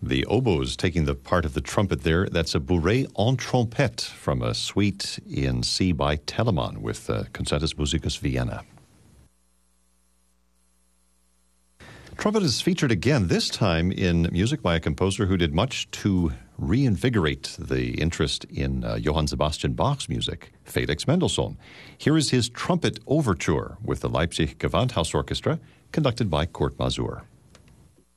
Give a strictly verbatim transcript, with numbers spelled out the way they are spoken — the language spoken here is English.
The oboes taking the part of the trumpet there. That's a bourrée en trompette from a suite in C by Telemann with uh, Concertus Musicus Vienna. Trumpet is featured again, this time in music by a composer who did much to reinvigorate the interest in uh, Johann Sebastian Bach's music, Felix Mendelssohn. Here is his trumpet overture with the Leipzig Gewandhausorchestra, conducted by Kurt Masur.